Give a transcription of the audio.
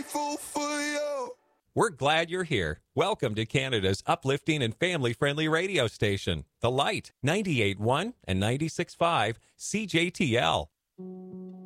grateful for you. We're glad you're here. Welcome to Canada's uplifting and family-friendly radio station, The Light, 98.1 and 96.5 CJTL.